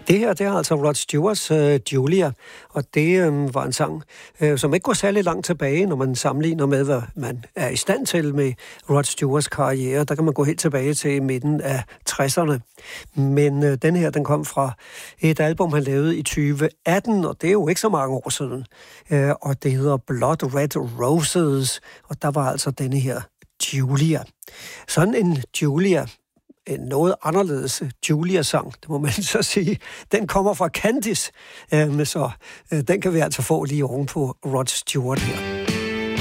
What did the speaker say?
Det her, det er altså Rod Stewarts Julia, og det var en sang, som ikke går særlig langt tilbage, når man sammenligner med, hvad man er i stand til med Rod Stewarts karriere. Der kan man gå helt tilbage til midten af 60'erne. Men den her, den kom fra et album, han lavede i 2018, og det er jo ikke så mange år siden. Og det hedder Blood Red Roses, og der var altså denne her Julia. Sådan en Julia, en noget anderledes Julia-sang, det må man så sige. Den kommer fra Candice, så den kan vi altså få lige oven på Rod Stewart her.